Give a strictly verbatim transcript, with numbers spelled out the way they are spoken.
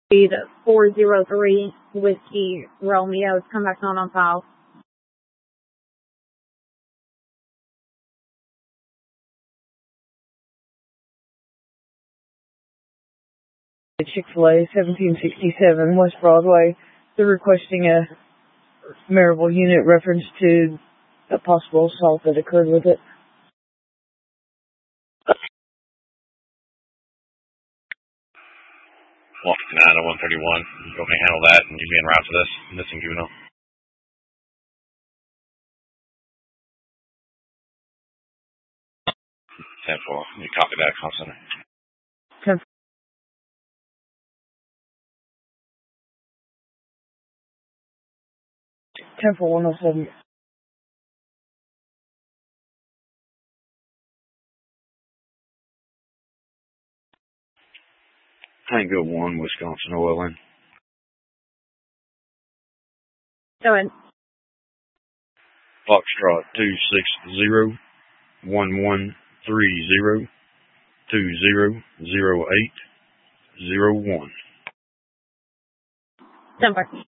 Speed four zero three Whiskey Romeo. Come back on on file. Chick-fil-A, seventeen sixty-seven West Broadway. They're requesting a Maryville unit reference to a possible assault that occurred with it. one fifty-nine oh one thirty-one. You go ahead and handle that, and you be en route to this missing juvenile. ten four. You copy that, call center. ten four one oh seven. Tango one, Wisconsin O L N. Go ahead. Foxtrot two six zero one one three zero two zero zero eight zero one. ten four.